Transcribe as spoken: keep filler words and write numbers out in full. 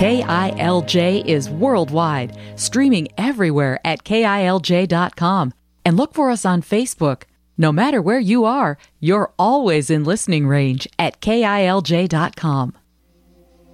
K I L J is worldwide, streaming everywhere at K I L J dot com. And look for us on Facebook. No matter where you are, you're always in listening range at K I L J dot com.